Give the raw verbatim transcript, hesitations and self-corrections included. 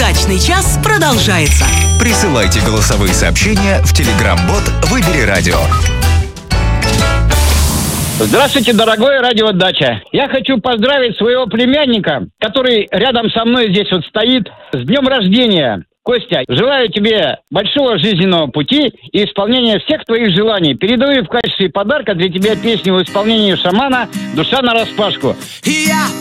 Удачный час продолжается. Присылайте голосовые сообщения в Telegram-бот «Выбери радио». Здравствуйте, дорогой радио Дача. Я хочу поздравить своего племянника, который рядом со мной здесь вот стоит, с днем рождения. Костя, желаю тебе большого жизненного пути и исполнения всех твоих желаний. Передаю в качестве подарка для тебя песню в исполнении Шамана «Душа нараспашку».